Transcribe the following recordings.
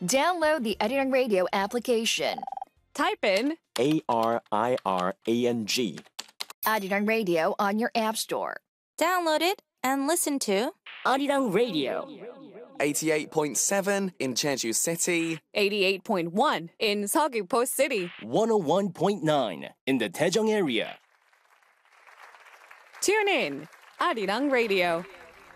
Download the Arirang Radio application. Type in ARIRANG. Arirang Radio on your app store. Download it and listen to Arirang Radio. 88.7 in Jeju City. 88.1 in Seogwipo City. 101.9 in the Daejeong area. Tune in, Arirang Radio.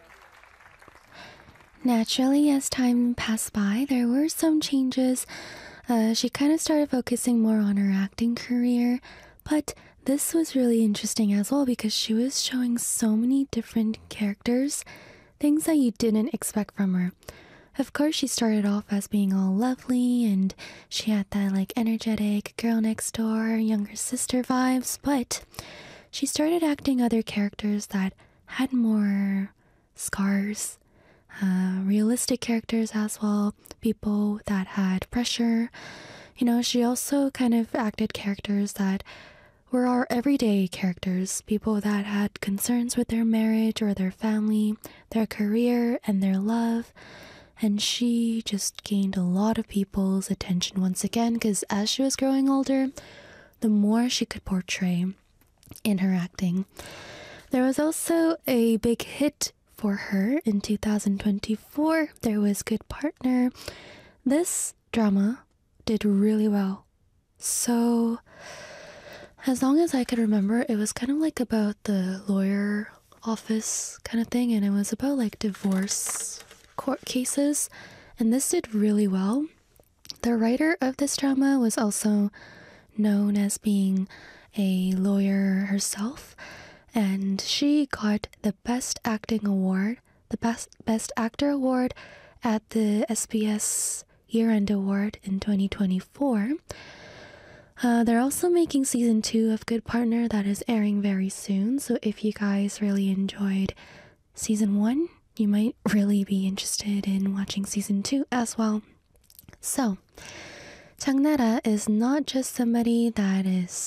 Naturally, as time passed by, there were some changes. She kind of started focusing more on her acting career, but this was really interesting as well because she was showing so many different characters, things that you didn't expect from her. Of course, she started off as being all lovely and she had that like energetic girl next door, younger sister vibes, but she started acting other characters that had more scars, realistic characters as well, people that had pressure. You know, she also kind of acted characters that were our everyday characters, people that had concerns with their marriage or their family, their career, and their love. And she just gained a lot of people's attention once again because as she was growing older, the more she could portray in her acting. There was also a big hit for her in 2024. There was Good Partner. This drama did really well. So, as long as I could remember, it was kind of like about the lawyer office kind of thing, and it was about like divorce court cases, and this did really well. The writer of this drama was also known as being a lawyer herself, and she got the Best Acting Award, the Best Actor Award at the SBS Year-End Award in 2024. They're also making season 2 of Good Partner that is airing very soon, so if you guys really enjoyed season 1, you might really be interested in watching season 2 as well. So, Changnara is not just somebody that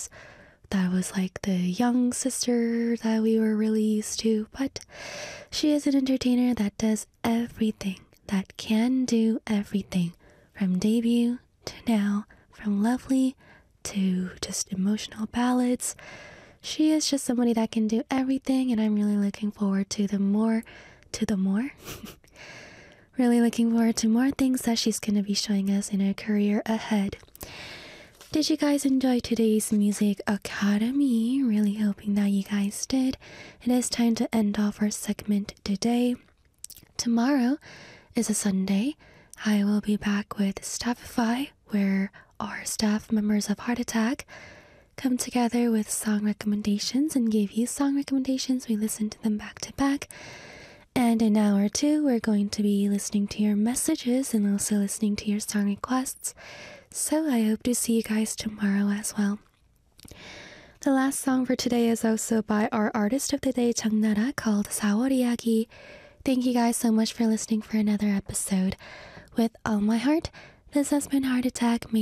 was like the young sister that we were really used to, but she is an entertainer that does everything, that can do everything, from debut to now, from lovely to just emotional ballads. She is just somebody that can do everything, and I'm really looking forward to the more. Really looking forward to more things that she's going to be showing us in her career ahead. Did you guys enjoy today's Music Academy? Really hoping that you guys did. It is time to end off our segment today. Tomorrow is a Sunday. I will be back with Staffify, where our staff members of Heart Attack come together with song recommendations and give you song recommendations. We listen to them back to back. And in hour 2, we're going to be listening to your messages and also listening to your song requests. So I hope to see you guys tomorrow as well. The last song for today is also by our artist of the day, Changnara, called 4월 이야기. Thank you guys so much for listening for another episode. With all my heart, this has been Heart Attack.